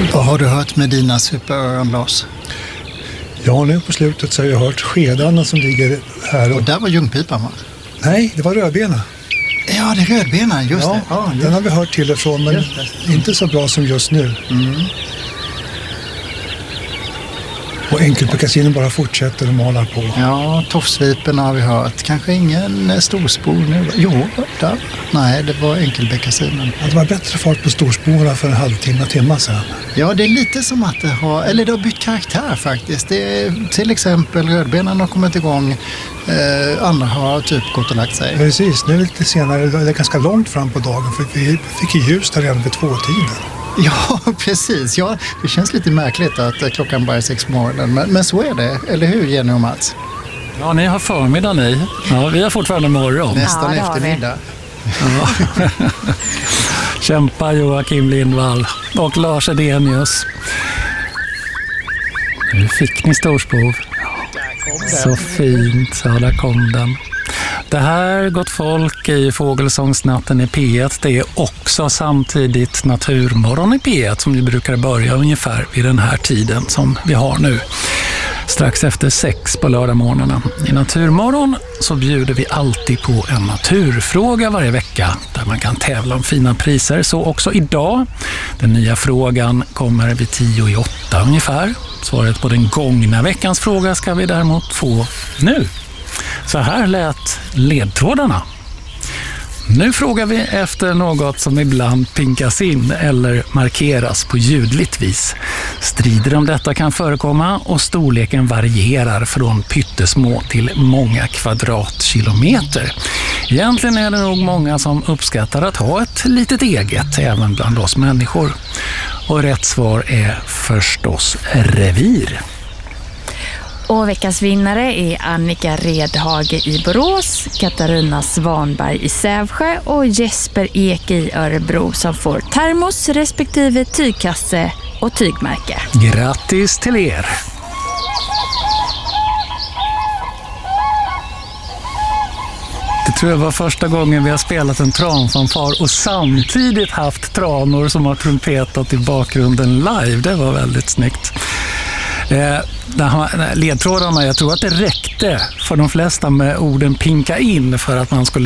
Vad har du hört med dina superöron, Lars? Ja, nu på slutet så har jag hört skedarna som ligger här. Och där var ljungpipan, va? Nej, det var rödbena. Ja, det är rödbena, just det. Ja, den har vi hört till och från, men inte så bra som just nu. Och enkelbeckasinen bara fortsätter och malar på. Ja, tofsvipen har vi hört. Kanske ingen storspor nu. Jo, där. Nej, det var enkelbeckasinen. Ja, det var bättre fart på storsporerna för en timme sedan. Ja, det är lite som att det har bytt karaktär faktiskt. Det är, till exempel rödbenan har kommit igång. Andra har typ gått och lagt sig. Precis, nu är det lite senare. Det är ganska långt fram på dagen för vi fick ju ljus där redan vid 2-tiden. Ja, precis. Ja, det känns lite märkligt att klockan bara är 6 på morgonen. Men så är det, eller hur, Jenny och Mats? Ja, ni har förmiddag ni. Ja, vi har fortfarande morgon. Nästan eftermiddag. Ja. Kämpa Joakim Lindvall och Lars Edenius. Nu fick ni storspov. Så fint, ja, där kom den. Det här, gott folk, i Fågelsångsnatten i P1. Det är också samtidigt Naturmorgon i P1 som vi brukar börja ungefär vid den här tiden som vi har nu. Strax efter 6 på lördagmorgnarna. I Naturmorgon så bjuder vi alltid på en naturfråga varje vecka där man kan tävla om fina priser. Så också idag. Den nya frågan kommer vid 7:50 ungefär. Svaret på den gångna veckans fråga ska vi däremot få nu. Så här lät ledtrådarna. Nu frågar vi efter något som ibland pinkas in eller markeras på ljudligt vis. Strider om detta kan förekomma och storleken varierar från pyttesmå till många kvadratkilometer. Egentligen är det nog många som uppskattar att ha ett litet eget, även bland oss människor. Och rätt svar är förstås revir. Och veckans vinnare är Annika Redhage i Borås, Katarina Svanberg i Sävsjö och Jesper Ek i Örebro som får termos respektive tygkasse och tygmärke. Grattis till er! Det tror jag var första gången vi har spelat en tranfanfar och samtidigt haft tranor som har trumpetat i bakgrunden live. Det var väldigt snyggt. Ledtrådarna, jag tror att det räckte för de flesta med orden pinka in för att man skulle